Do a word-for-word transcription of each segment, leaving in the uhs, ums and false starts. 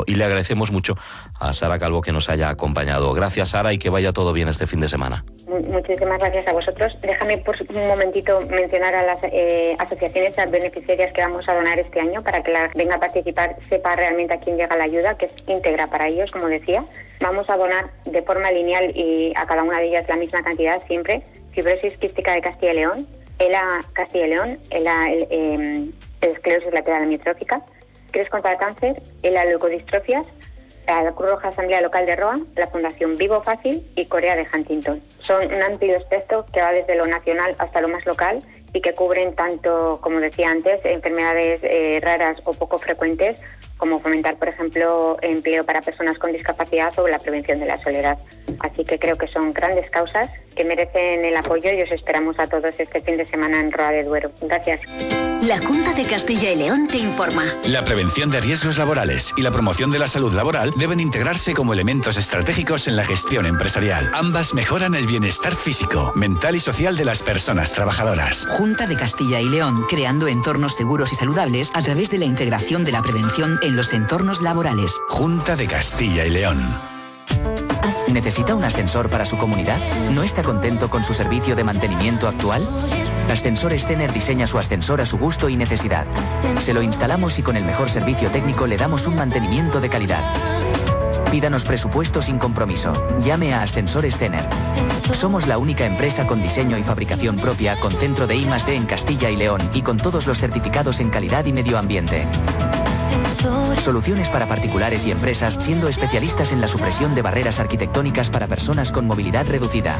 Bilbao. Y le agradecemos mucho a Sara Calvo que nos haya acompañado. Gracias, Sara, y que vaya todo bien este fin de semana. Muchísimas gracias a vosotros. Déjame por un momentito mencionar a las eh, asociaciones beneficiarias que vamos a donar este año para que la que venga a participar sepa realmente a quién llega la ayuda, que es íntegra para ellos, como decía. Vamos a donar de forma lineal y a cada una de ellas la misma cantidad siempre. Fibrosis quística de Castilla y León, ELA Castilla y León, ELA el, eh, esclerosis lateral amiotrófica, Cres contra el cáncer, ELA leucodistrofias, la Cruz Roja Asamblea Local de Roa, la Fundación Vivo Fácil y Corea de Huntington. Son un amplio espectro que va desde lo nacional hasta lo más local y que cubren tanto, como decía antes, enfermedades eh, raras o poco frecuentes, como fomentar, por ejemplo, empleo para personas con discapacidad o la prevención de la soledad. Así que creo que son grandes causas que merecen el apoyo y os esperamos a todos este fin de semana en Roa de Duero. Gracias. La Junta de Castilla y León te informa. La prevención de riesgos laborales y la promoción de la salud laboral deben integrarse como elementos estratégicos en la gestión empresarial. Ambas mejoran el bienestar físico, mental y social de las personas trabajadoras. Junta de Castilla y León, creando entornos seguros y saludables a través de la integración de la prevención en los entornos laborales. Junta de Castilla y León. ¿Necesita un ascensor para su comunidad? ¿No está contento con su servicio de mantenimiento actual? Ascensores Tener diseña su ascensor a su gusto y necesidad. Se lo instalamos y con el mejor servicio técnico le damos un mantenimiento de calidad. Pídanos presupuesto sin compromiso. Llame a Ascensores Tener. Somos la única empresa con diseño y fabricación propia, con centro de I más D en Castilla y León y con todos los certificados en calidad y medio ambiente. Soluciones para particulares y empresas, siendo especialistas en la supresión de barreras arquitectónicas para personas con movilidad reducida.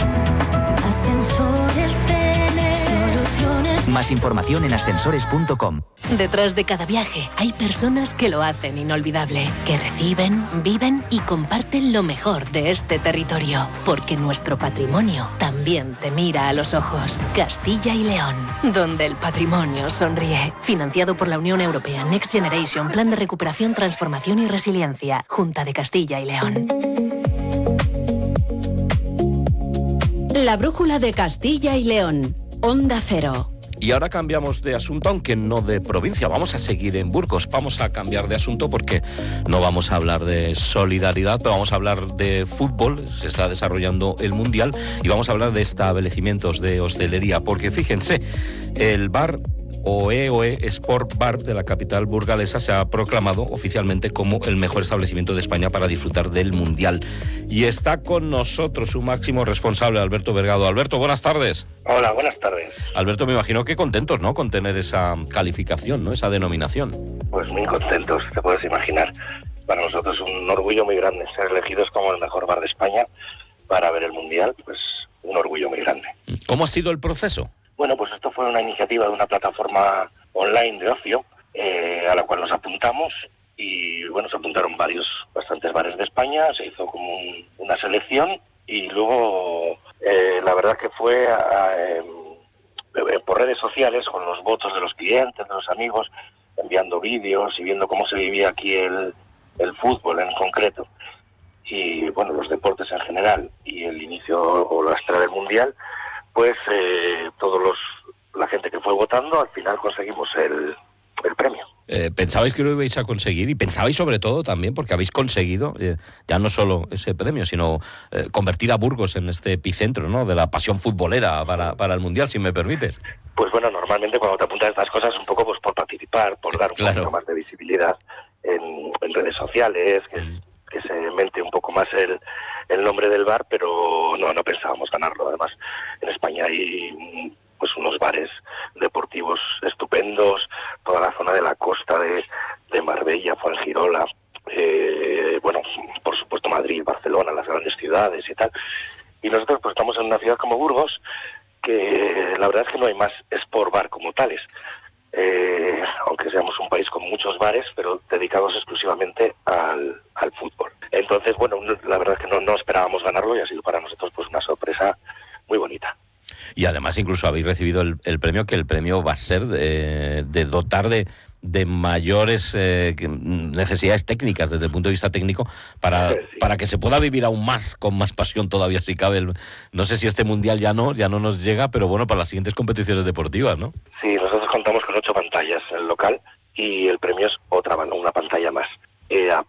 Ascensores Tener. Soluciones. Más información en ascensores punto com. Detrás de cada viaje hay personas que lo hacen inolvidable, que reciben, viven y comparten lo mejor de este territorio, porque nuestro patrimonio también te mira a los ojos. Castilla y León, donde el patrimonio sonríe. Financiado por la Unión Europea Next Generation, Plan de Recuperación, Transformación y Resiliencia, Junta de Castilla y León. La brújula de Castilla y León, Onda Cero. Y ahora cambiamos de asunto, aunque no de provincia. Vamos a seguir en Burgos. Vamos a cambiar de asunto porque no vamos a hablar de solidaridad, pero vamos a hablar de fútbol. Se está desarrollando el Mundial y vamos a hablar de establecimientos de hostelería. Porque fíjense, el bar Oe Oe Sport Bar de la capital burgalesa se ha proclamado oficialmente como el mejor establecimiento de España para disfrutar del Mundial. Y está con nosotros su máximo responsable, Alberto Vergado. Alberto, buenas tardes. Hola, buenas tardes. Alberto, me imagino que contentos, ¿no?, con tener esa calificación, ¿no?, esa denominación. Pues muy contentos, te puedes imaginar. Para nosotros es un orgullo muy grande ser elegidos como el mejor bar de España para ver el Mundial, pues un orgullo muy grande. ¿Cómo ha sido el proceso? Bueno, pues esto fue una iniciativa de una plataforma online de ocio eh, a la cual nos apuntamos y bueno, se apuntaron varios, bastantes bares de España, se hizo como un, una selección y luego eh, la verdad que fue a, eh, por redes sociales con los votos de los clientes, de los amigos, enviando vídeos y viendo cómo se vivía aquí el, el fútbol en concreto y bueno, los deportes en general y el inicio o la estrella del Mundial. Pues eh, todos los la gente que fue votando, al final conseguimos el, el premio. Eh, ¿Pensabais que lo ibais a conseguir? Y pensabais sobre todo también, porque habéis conseguido eh, ya no solo ese premio, sino eh, convertir a Burgos en este epicentro, ¿no?, de la pasión futbolera para, para el Mundial, si me permites. Pues bueno, normalmente cuando te apuntas a estas cosas un poco pues por participar, por dar un claro. poquito más de visibilidad en, en redes sociales, que, mm. que se mente un poco más el el nombre del bar, pero no, no pensábamos ganarlo. Además, en España hay pues unos bares deportivos estupendos, toda la zona de la costa de, de Marbella, Fuengirola, eh, bueno, por supuesto Madrid, Barcelona, las grandes ciudades y tal. Y nosotros pues estamos en una ciudad como Burgos, que la verdad es que no hay más sport bar como tales. Eh, aunque seamos un país con muchos bares, pero dedicados exclusivamente al, al fútbol. Entonces, bueno, la verdad es que no, no esperábamos ganarlo y ha sido para nosotros pues una sorpresa muy bonita. Y además incluso habéis recibido el, el premio, que el premio va a ser de, de dotar de, de mayores eh, necesidades técnicas desde el punto de vista técnico para, sí. para que se pueda vivir aún más, con más pasión todavía si cabe. El, no sé si este Mundial ya no, ya no nos llega, pero bueno, para las siguientes competiciones deportivas, ¿no? Sí, nosotros contamos con ocho pantallas en el local y el premio es otra, una pantalla más. Eh,